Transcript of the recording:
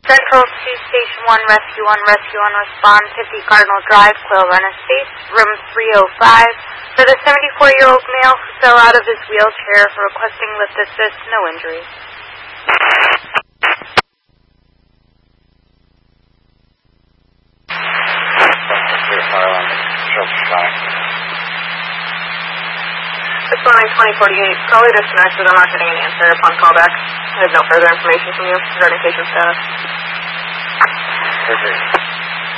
Central to Station 1, Rescue 1, Rescue 1, respond 50 Cardinal Drive, Quail Run Estates, room 305, for the 74-year-old male who fell out of his wheelchair, requesting lift assist, no injuries. Responding 2048, caller disconnected. I'm not getting an answer upon callback. I have no further information from you regarding patient status. Okay.